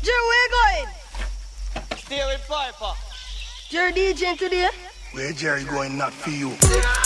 Jerry, where you going? Stay with Piper. Jerry DJing today? Where Jerry going, not for you.